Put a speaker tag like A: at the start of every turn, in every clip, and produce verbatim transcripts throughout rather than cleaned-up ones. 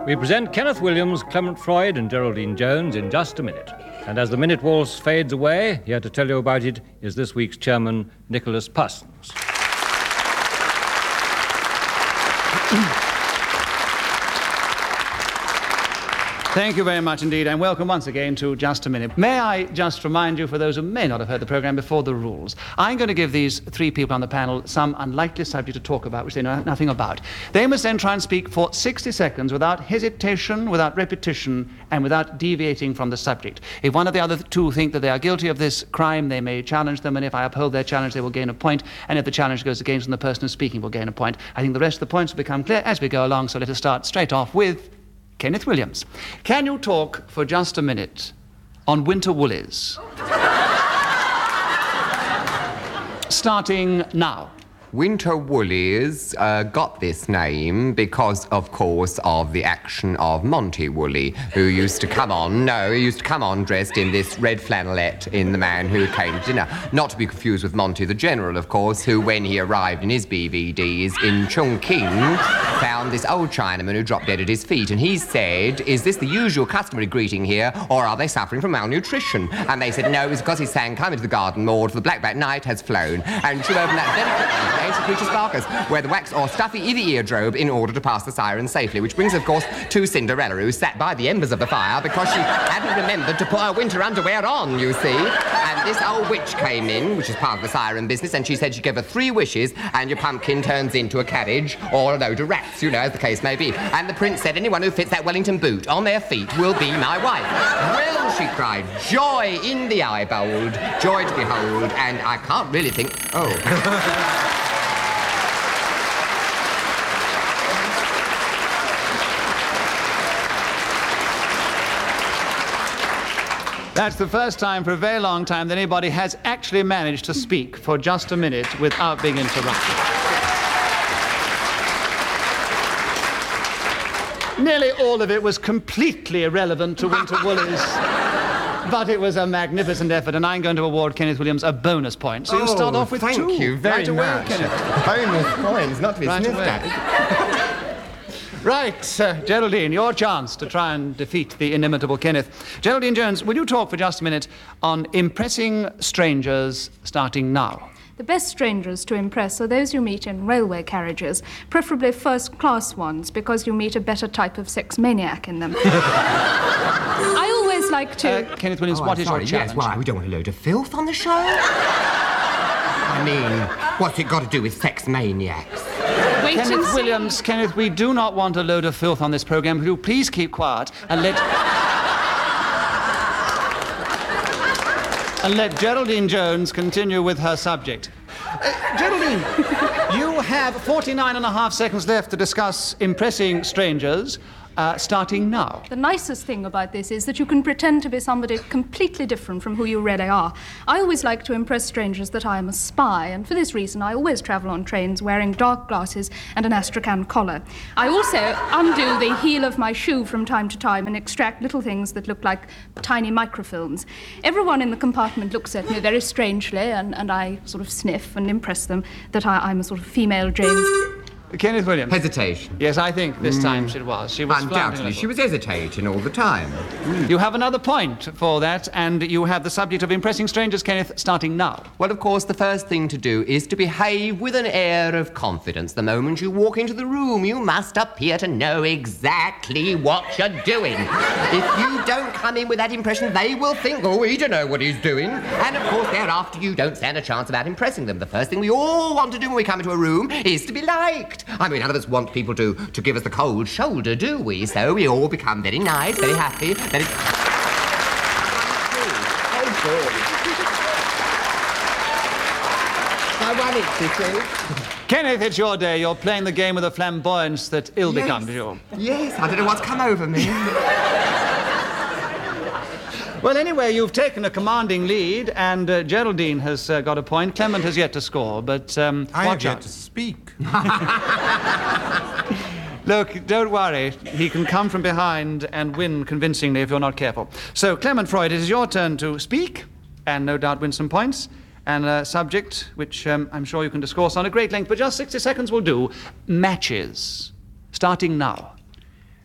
A: We present Kenneth Williams, Clement Freud and Geraldine Jones in just a minute. And as the minute waltz fades away, here to tell you about it is this week's chairman, Nicholas Parsons.
B: Thank you very much indeed, and welcome once again to Just a Minute. May I just remind you, for those who may not have heard the programme before, the rules. I'm going to give these three people on the panel some unlikely subject to talk about, which they know nothing about. They must then try and speak for sixty seconds without hesitation, without repetition, and without deviating from the subject. If one of the other two think that they are guilty of this crime, they may challenge them, and if I uphold their challenge, they will gain a point, and if the challenge goes against them, the person who's speaking will gain a point. I think the rest of the points will become clear as we go along, so let us start straight off with Kenneth Williams. Can you talk for just a minute on winter woolies? Starting now.
C: Winter Woolies uh, got this name because, of course, of the action of Monty Woolley, who used to come on, no, he used to come on dressed in this red flannelette in The Man Who Came to Dinner. Not to be confused with Monty the General, of course, who, when he arrived in his B V Ds in Chongqing, found this old Chinaman who dropped dead at his feet, and he said, "Is this the usual customary greeting here, or are they suffering from malnutrition?" And they said, "No, it's because he sang 'Come into the garden, Maud, for the black-bat night has flown.'" And she opened that delicate ancient creature's carcass, where the wax or stuffy either eardrobe in order to pass the siren safely, which brings, of course, to Cinderella, who sat by the embers of the fire because she hadn't remembered to put her winter underwear on, you see. And this old witch came in, which is part of the siren business, and she said she'd give her three wishes, and your pumpkin turns into a carriage or a load of rats, you know, as the case may be. And the prince said, "Anyone who fits that Wellington boot on their feet will be my wife." Well, she cried, joy in the eye bold, joy to behold, and I can't really think... Oh...
B: That's the first time for a very long time that anybody has actually managed to speak for just a minute without being interrupted. Nearly all of it was completely irrelevant to winter woolies. But it was a magnificent effort, and I'm going to award Kenneth Williams a bonus point. So you
C: oh,
B: start off with
C: thank
B: two.
C: Thank you very
B: right away,
C: much.
B: Kenneth.
C: Bonus points, not to be
B: Right
C: sniffed
B: away.
C: at.
B: Right, uh, Geraldine, your chance to try and defeat the inimitable Kenneth. Geraldine Jones, will you talk for just a minute on impressing strangers starting now?
D: The best strangers to impress are those you meet in railway carriages, preferably first-class ones, because you meet a better type of sex maniac in them. I always like to...
B: Uh, Kenneth Williams,
C: Oh,
B: what
C: I'm
B: is
C: sorry,
B: your challenge?
C: Yes, why? We don't want a load of filth on the show. I mean, what's it got to do with sex maniacs?
D: Wait and
B: Kenneth
D: see.
B: Williams, Kenneth, we do not want a load of filth on this programme. Will you please keep quiet and let... and let Geraldine Jones continue with her subject. Uh, Geraldine, you have forty-nine and a half seconds left to discuss impressing strangers, uh, starting now.
D: The nicest thing about this is that you can pretend to be somebody completely different from who you really are. I always like to impress strangers that I am a spy, and for this reason I always travel on trains wearing dark glasses and an Astrakhan collar. I also undo the heel of my shoe from time to time and extract little things that look like tiny microfilms. Everyone in the compartment looks at me very strangely, and, and I sort of sniff and impress them that I, I'm a sort of female James...
B: Kenneth Williams.
C: Hesitation.
B: Yes, I think this time she was. She was flaunting a
C: Undoubtedly,
B: little.
C: she was hesitating all the time.
B: You have another point for that, and you have the subject of impressing strangers, Kenneth, starting now.
C: Well, of course, the first thing to do is to behave with an air of confidence. The moment you walk into the room, you must appear to know exactly what you're doing. If you don't come in with that impression, they will think, oh, he don't know what he's doing. And, of course, thereafter, you don't stand a chance about impressing them. The first thing we all want to do when we come into a room is to be liked. I mean, none of us want people to, to give us the cold shoulder, do we? So we all become very nice, very happy, very... I won it, Sissy.
B: Kenneth, it's your day. You're playing the game with a flamboyance that ill
C: Yes.
B: becomes you.
C: Yes, I don't know what's come over me.
B: Well, anyway, you've taken a commanding lead, and uh, Geraldine has uh, got a point. Clement has yet to score, but um,
E: I have
B: watch
E: yet
B: out.
E: to speak.
B: Look, don't worry. He can come from behind and win convincingly if you're not careful. So, Clement Freud, it is your turn to speak, and no doubt win some points. And a subject which um, I'm sure you can discourse on at great length, but just sixty seconds will do. Matches. Starting now.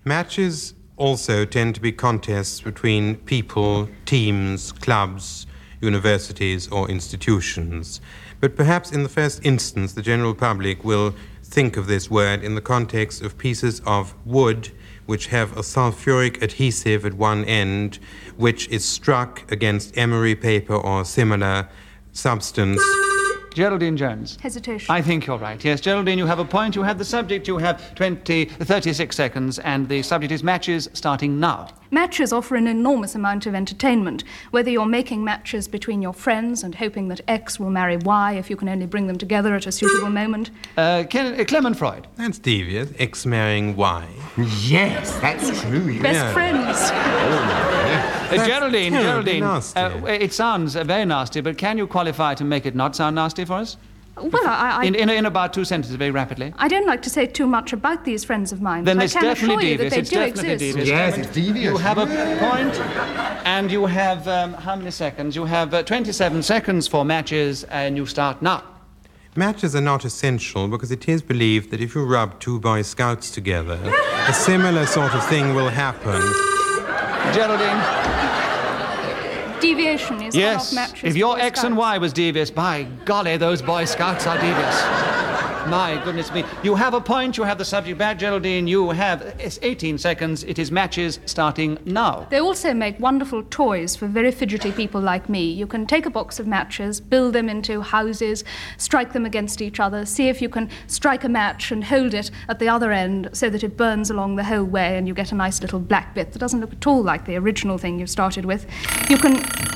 E: Matches also tend to be contests between people, teams, clubs, universities, or institutions. But perhaps in the first instance, the general public will think of this word in the context of pieces of wood which have a sulfuric adhesive at one end, which is struck against emery paper or similar substance.
B: Geraldine Jones.
D: Hesitation.
B: I think you're right. Yes, Geraldine, you have a point. You have the subject. You have twenty, thirty-six seconds, and the subject is matches starting now.
D: Matches offer an enormous amount of entertainment. Whether you're making matches between your friends and hoping that X will marry Y if you can only bring them together at a suitable moment.
B: Uh, Ken, uh, Clement Freud.
E: That's devious. X marrying Y.
C: Yes, that's true.
D: Best
E: Yeah.
D: friends.
B: Uh, Geraldine,
E: terribly
B: Geraldine.
E: nasty.
B: Uh, it sounds uh, very nasty, but can you qualify to make it not sound nasty for us?
D: Well, I, I,
B: In, in, in about two sentences, very rapidly.
D: I don't like to say too much about these friends of mine,
B: Then
D: but I
B: it's
D: can
B: definitely
D: assure you that
B: devious.
D: they
B: It's
D: do
B: definitely
D: exist.
B: devious.
C: Yes,
B: Clement.
C: it's devious.
B: You have a point, and you have, um, how many seconds? You have uh, twenty-seven seconds for matches, and you start now.
E: Matches are not essential because it is believed that if you rub two Boy Scouts together, a similar sort of thing will happen.
B: Geraldine.
D: Deviation is
B: Yes,
D: one of matches.
B: if your
D: Boy
B: X and
D: Scouts.
B: Y was devious, by golly, those Boy Scouts are devious. My goodness me. You have a point, you have the subject back, Geraldine. You have it's eighteen seconds. It is matches starting now.
D: They also make wonderful toys for very fidgety people like me. You can take a box of matches, build them into houses, strike them against each other, see if you can strike a match and hold it at the other end so that it burns along the whole way and you get a nice little black bit that doesn't look at all like the original thing you started with. You can...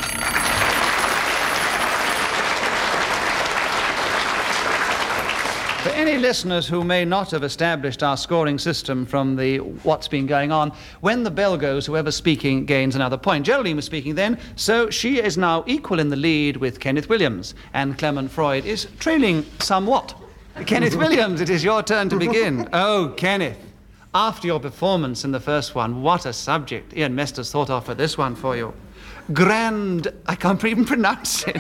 B: For any listeners who may not have established our scoring system from the what's been going on, when the bell goes, whoever's speaking gains another point. Geraldine was speaking then, so she is now equal in the lead with Kenneth Williams, and Clement Freud is trailing somewhat. Kenneth Williams, it is your turn to begin. Oh, Kenneth, after your performance in the first one, what a subject Ian Mester's thought of for this one for you. Grand... I can't even pronounce it.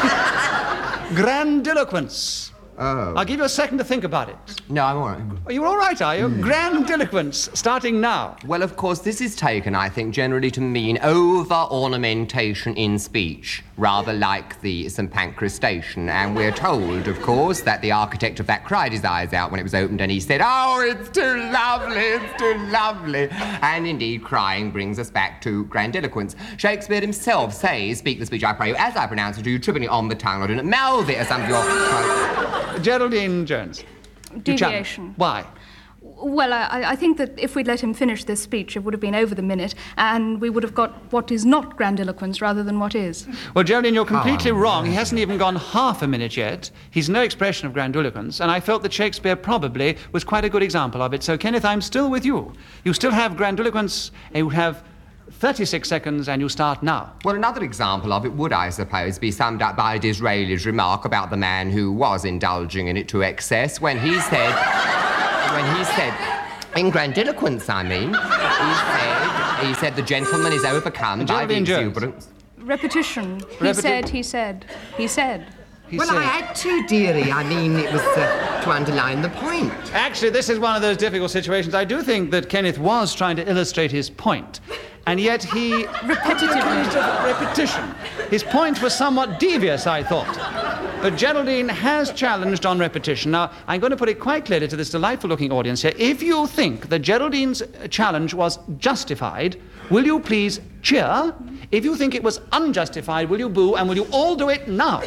B: Grandiloquence.
C: Oh.
B: I'll give you a second to think about it.
C: No, I'm all right.
B: Are you all right, are you? Grandiloquence, starting now.
C: Well, of course, this is taken, I think, generally to mean over-ornamentation in speech, rather like the Saint Pancras station. And we're told, of course, that the architect of that cried his eyes out when it was opened and he said, "Oh, it's too lovely, it's too lovely." And indeed, crying brings us back to grandiloquence. Shakespeare himself says, "Speak the speech, I pray you, as I pronounce it to you, tripping it on the tongue, or do not mouth it," as some of your...
B: Geraldine Jones. You challenge.
D: Deviation.
B: Why?
D: Well, I, I think that if we'd let him finish this speech, it would have been over the minute, and we would have got what is not grandiloquence rather than what is.
B: Well, Geraldine, you're completely wrong. He hasn't even gone half a minute yet. He's no expression of grandiloquence, and I felt that Shakespeare probably was quite a good example of it. So, Kenneth, I'm still with you. You still have grandiloquence, and you have thirty-six seconds, and you start now.
C: Well, another example of it would, I suppose, be summed up by Disraeli's remark about the man who was indulging in it to excess when he said, when he said, in grandiloquence, I mean, he said, he said the gentleman is overcome by the
B: Geraldine Jones.
C: exuberance.
D: Repetition. He
B: Repeti-
D: said, he said, he said.
B: He
C: Well,
B: said.
C: I had to, dearie. I mean, it was uh, to underline the point.
B: Actually, this is one of those difficult situations. I do think that Kenneth was trying to illustrate his point, and yet he...
D: Repetitively.
B: Repetition. His point was somewhat devious, I thought. But Geraldine has challenged on repetition. Now, I'm going to put it quite clearly to this delightful-looking audience here. If you think that Geraldine's challenge was justified, will you please cheer? If you think it was unjustified, will you boo? And will you all do it now?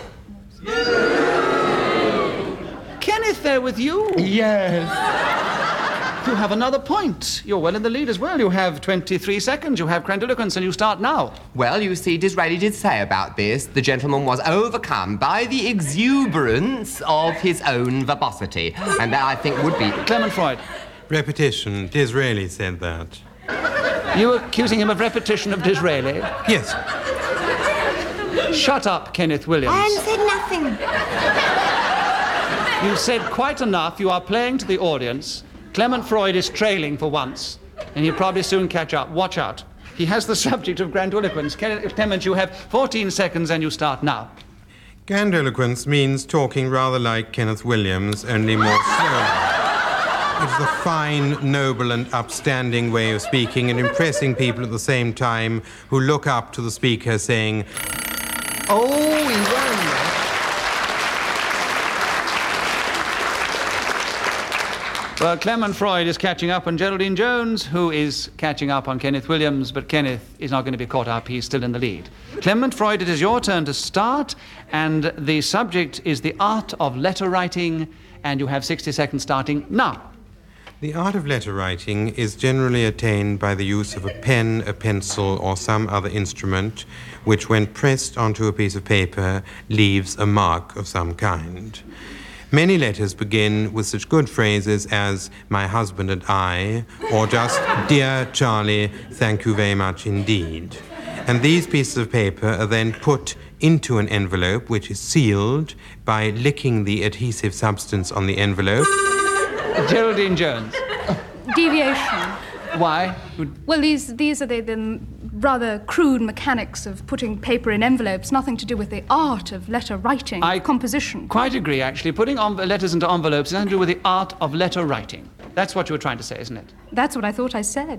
B: Kenneth there with you?
C: Yes.
B: You have another point. You're well in the lead as well. You have twenty-three seconds. You have grandiloquence, and you start now.
C: Well, you see, Disraeli did say about this, the gentleman was overcome by the exuberance of his own verbosity. And that, I think, would be...
B: Clement Freud,
E: Repetition. Disraeli said that.
B: you accusing him of repetition of Disraeli?
E: Yes.
B: Shut up, Kenneth Williams.
C: I said nothing.
B: You said quite enough. You are playing to the audience. Clement Freud is trailing for once, and he'll probably soon catch up. Watch out. He has the subject of grandiloquence. Ken- Clement, you have fourteen seconds, and you start now.
E: Grandiloquence means talking rather like Kenneth Williams, only more slowly. It is a fine, noble, and upstanding way of speaking and impressing people at the same time who look up to the speaker saying,
B: Oh, he won. Well, Clement Freud is catching up on Geraldine Jones, who is catching up on Kenneth Williams, but Kenneth is not going to be caught up. He's still in the lead. Clement Freud, it is your turn to start, and the subject is the art of letter writing, and you have sixty seconds starting now.
E: The art of letter writing is generally attained by the use of a pen, a pencil, or some other instrument, which, when pressed onto a piece of paper, leaves a mark of some kind. Many letters begin with such good phrases as "my husband and I," or just "Dear Charlie, thank you very much indeed." And these pieces of paper are then put into an envelope, which is sealed by licking the adhesive substance on the envelope.
B: Geraldine Jones.
D: Deviation.
B: Why?
D: Well, these these are the, the rather crude mechanics of putting paper in envelopes, nothing to do with the art of letter writing,
B: I
D: composition.
B: Quite agree, actually. Putting on letters into envelopes has nothing to do with the art of letter writing. That's what you were trying to say, isn't it?
D: That's what I thought I said.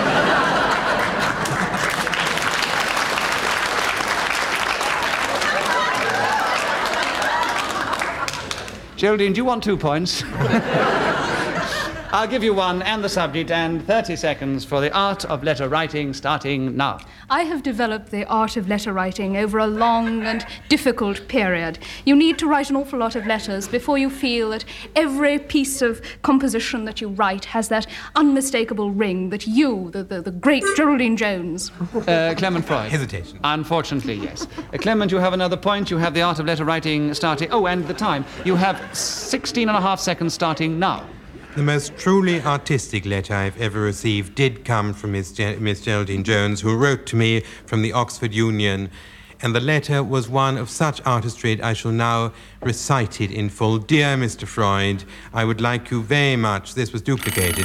B: Geraldine, do you want two points? I'll give you one and the subject and thirty seconds for the art of letter writing starting now.
D: I have developed the art of letter writing over a long and difficult period. You need to write an awful lot of letters before you feel that every piece of composition that you write has that unmistakable ring that you, the, the, the great Geraldine Jones...
B: Uh, Clement Freud.
E: Hesitation.
B: Unfortunately, yes. Uh, Clement, you have another point. You have the art of letter writing starting... Oh, and the time. You have sixteen and a half seconds starting now.
E: The most truly artistic letter I've ever received did come from Miss, Ge- Miss Geraldine Jones, who wrote to me from the Oxford Union, and the letter was one of such artistry I shall now recite it in full. Dear Mister Freud, I would like you very much... This was duplicated.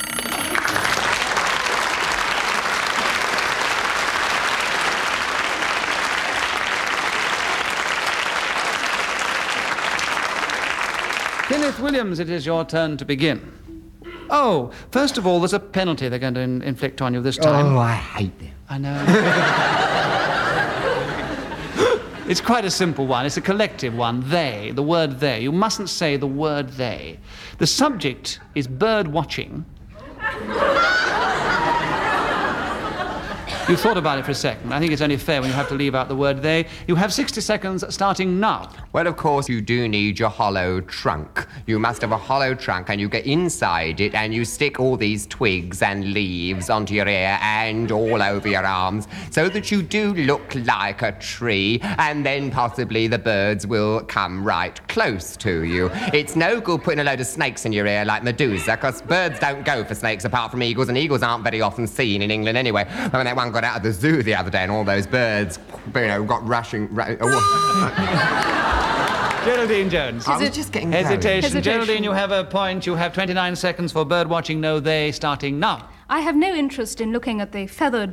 B: Kenneth Williams, it is your turn to begin. Oh, first of all, there's a penalty they're going to in- inflict on you this time.
C: Oh, I hate them.
B: I know. It's quite a simple one. It's a collective one. They, the word they. You mustn't say the word they. The subject is bird watching. You thought about it for a second. I think it's only fair when you have to leave out the word they. You have sixty seconds starting now.
C: Well, of course, you do need your hollow trunk. You must have a hollow trunk, and you get inside it, and you stick all these twigs and leaves onto your ear and all over your arms, so that you do look like a tree, and then possibly the birds will come right close to you. It's no good putting a load of snakes in your ear like Medusa, because birds don't go for snakes apart from eagles, and eagles aren't very often seen in England anyway. I mean, that one got out of the zoo the other day, and all those birds, you know, got rushing... Ru-
B: Geraldine Jones.
C: I was just getting
B: Hesitation.
D: Hesitation.
B: Geraldine, you have a point. You have twenty-nine seconds for bird watching. No, they starting now.
D: I have no interest in looking at the feathered